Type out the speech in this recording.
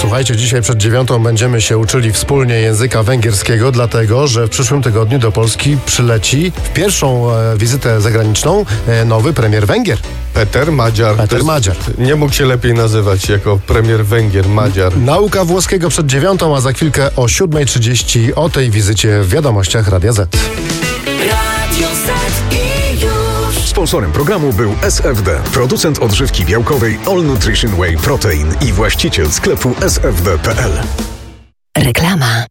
Słuchajcie, dzisiaj przed 9 będziemy się uczyli wspólnie języka węgierskiego, dlatego że w przyszłym tygodniu do Polski przyleci w pierwszą wizytę zagraniczną nowy premier Węgier. Peter Madziar. Nie mógł się lepiej nazywać jako premier Węgier, Madziar. Nauka włoskiego przed 9, a za chwilkę o 7:30 o tej wizycie w wiadomościach Radia Z. Radio Z i już. Sponsorem programu był SFD, producent odżywki białkowej All Nutrition Whey Protein i właściciel sklepu sfd.pl. Reklama.